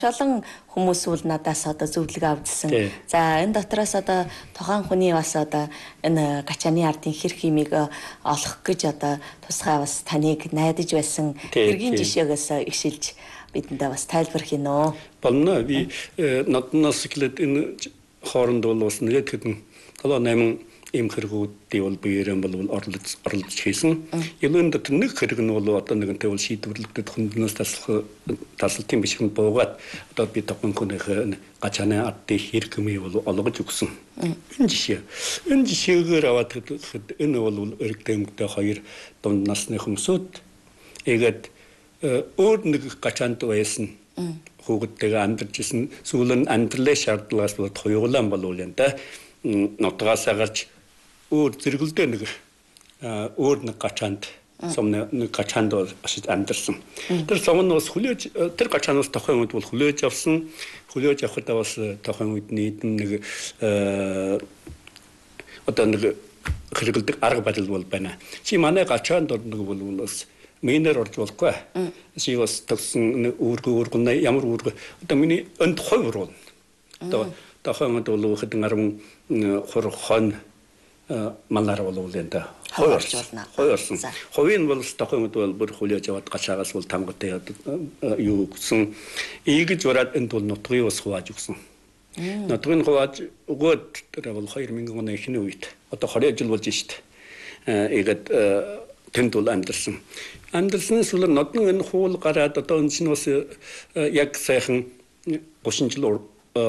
Олон хүмүүс бол надаас одоо зөвлөгөө авдсан. За энэ дотроос одоо тухайн хүний бас одоо энэ гачааны ардын хэр химиг олох гэж одоо тусгай бас таныг найдаж байсан хэргийн жишээгээс ихшилж бидэндээ бас тайлбар хийнэ. Болно. Би наднаас эхлээд энэ хооронд бол бас нэг хэдэн 7-8 ийм хэрэгүүдийн бол биеэрэн бол оролцож хийсэн. Ялын дотор нэг хэрэг нь бол одоо нэгэнтэй бол шийдвэрлэгдээд хүнднээс тасалтын бишгэнд буугаад одоо би тохиолдохын гачааны ардын хэрэг хэмээ бол олгож өгсөн. Энэ жишээгээр аваад энэ бол эрэгтэй хоёр дунд насны хүмүүсүүд эгээд өөр нэг гачаанд байсан хүүхэдтэйгээ амьдарч исэн сүүлэн амьдралын шаардлагаас бол хоёулаа болов юм да. Нотгоос гарч өөр зэрэгэлдээ нэг өөр нэг гачаанд сумны нэг гачаанд ашиж амьдарсан. Тэр сум нь бас хүлээж тэр гачаанаас тохион үед бол хүлээж авсан. Хүлээж авахдаа бас тохион үед нэг одоо нэг хэрэгэлдэг арга барил бол байна. Чи манай гачаанд нэг бол бас минер орж болохгүй. Чи бас төгсөн үүргэн ямар үүрэг одоо миний өнд хойвор бол одоо тохион үед бол хэдэн 10 хурхон манаар болов энэ хоёр орсон. Хувийн бол тохион үед бол бүр хүлээж аваад гачаагаас бол тамгатай юу гэсэн ийгж ураад энд бол нутгийн бас хувааж өгсөн. Нутгийн хувааж өгөөд тэр бол 2000 оны эхний үед одоо 20 жил болж штт. Ийгэд тэнд бол амьдэрсэн. Амьдэрснээс бол нодны энэ хуул гараад одоо энэ чинь бас яг сайхан 30 жил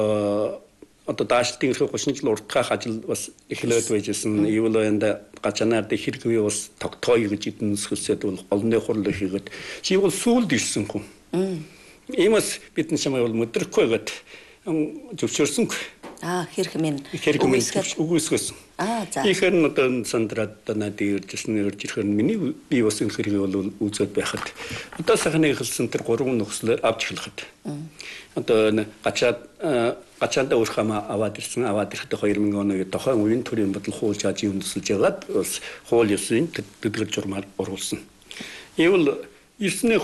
одоо даашилтын 30 жил уртгах ажил бас эхлээд байжсэн. Ивэл энэ гачаанаар дэ хэрэгвээ бас тогтооё гэж эдэн нөхөсөд бол олонны хурал хийгээд чи бол сүүлд ирсэн хүн. Иймээс бидэн чамаа бол мэдрэхгүй гэд зөвшөөрсөнгүй. Хэрэг минь үгүйсгэсэн. За. Ихэр нь одоо сандраад надад иржсэн ирэхээр миний би бас энэ хэрэг бол үзээд байхад одоо сайхан эхэлсэн тэр 3 нөхцлөөр авч эхлэхэд. Одоо гачаанда өөрхөмө аваад ирэхэд 2000 оны тохион үеийн төрийн бодол хууль жаажийн үндэслэж ягаад бас хууль ёсны тэтгэл журмаар оруулсан. Ивэл ирсний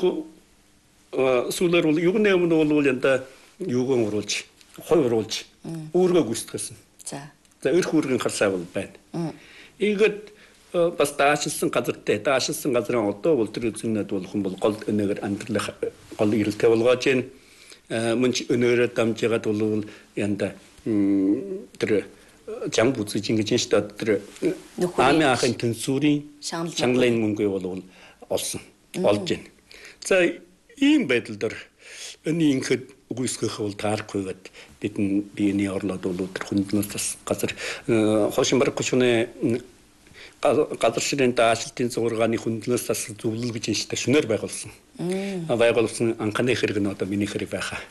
сүүлээр бол юуны өмнө бол янда юуган оруулж хойруулж үүргээ гүйцэтгсэн. За эрх үүргийн харсаа бол байна. Ийгэд бас даашилсан газрын одоо бол тэр үзэнэд бол хүн бол гол өнөөр амьдралын гол ирэлтээ болгоож байна. Мөн ч өнөөрөө дамжгаад бол янда тэр жам бүзэж ингэж штэ тэр аами ахын тэнцүүрийн шанглын мөнгө бол олж байна. За ийм байдал дээр энийхэд үгүйсгэх бол таарахгүйгээд бидний биений орлоод бол тэр хүндлээс газар хошин бараг хүчний газар ширийн даашилтын зургааны хүндлээс зөвлөл гэж штэ шүнээр байгуулсан. Байгуулсан анхны хэрэг нь одоо миний хэрэг байхаа.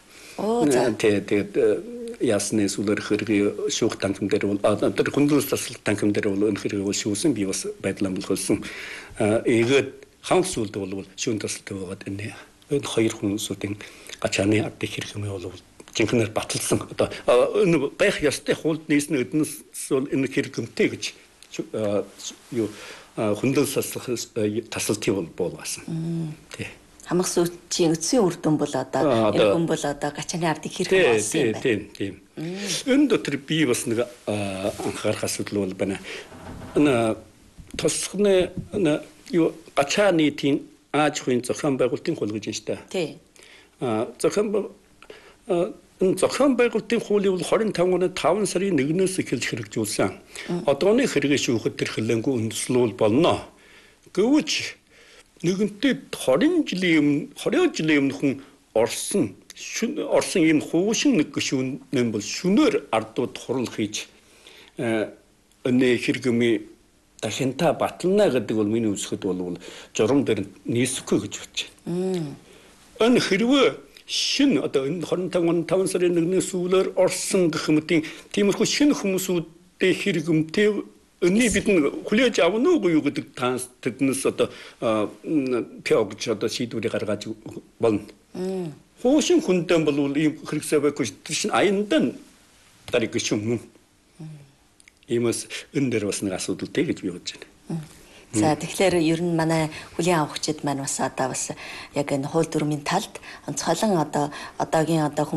Тэгээд ясны сүлэр хэрэг шүүх танхим дээр бол тэр хүндлээс танхим дээр бол энэ хэрэг бол шүүсэн би бас байдлаа болгосон. Ийгээд хаан сүлд бол шүүн тасалтай байгаад энэ хоёр хүмүүсийн гачааны ардын хэрэг юм бол жинхэнээр баталсан. Одоо энэ байх ёстой хуульд нийсний эднэс бол энэ хэрэгэмтэй гэж юу хүндлээс тасалтын бол буулгасан. Тий. Хамаг сүйчийн эцсийн үр дүн бол одоо эргэн бол одоо гачааны ардын хэрэг болсон юм байна. Тийм. Энэ дотор би бас нэг анхаарах асуудал бол байна. Энэ тосхны юу гачааны тийм ааж хүн зохион байгуулалтын хууль гэж байна шүү дээ. Тий. Зохион байгуулалтын хуулийг бол 25 оны 5 сарын 1-ээс эхэлж хэрэгжүүлсэн. Одооны хэрэгээ шүүхэд тэр хөлөнгөө үндэслэл болно. Гэвч нэгэнтээ 20 жилийн өмнө хүн орсон ийм хуушин нэг гишүүн бол шүнээр ардууд хурал хийж өнөө хэрэгмээ дахинта батлана гэдэг бол миний үзэхэд бол журам дээр нийсэхгүй гэж бодож байна. Энэ хэрвээ шин одоо энэ 25 сарын 1-ээс сүүлээр орсон гэх мэтийн тиймэрхүү шинэ хүмүүсүүдтэй хэрэгэмтэй өний бидэн хүлээж авна уугүй юу гэдэг тэднээс одоо пиогч одоо шийдвэрийг гаргаж болно. Хуушин хүндэн бол ийм хэрэгсээ байхгүй шин аяндан дарыг гişүн. Иймээс энэ дээр бас нэг асуудалтай гэж би бодож байна. За тэгэхээр ер нь манай хүлийн авахчид маань бас одоо бас яг энэ хууль дүрмийн талд онцгойлон одоогийн